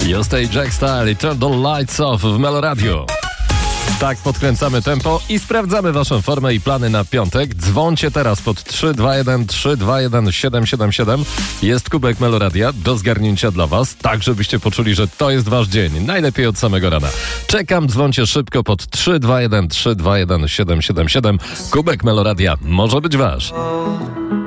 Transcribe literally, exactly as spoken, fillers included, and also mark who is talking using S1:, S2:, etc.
S1: You Stay Jack Style i Turn the Lights Off w Meloradio. Tak podkręcamy tempo i sprawdzamy waszą formę i plany na piątek. Dzwońcie teraz pod trzy dwa jeden trzy dwa jeden siedem siedem siedem. Jest kubek Meloradia do zgarnięcia dla was, tak żebyście poczuli, że to jest wasz dzień. Najlepiej od samego rana. Czekam, dzwońcie szybko pod trzy dwa jeden trzy dwa jeden siedem siedem siedem. Kubek Meloradia może być wasz.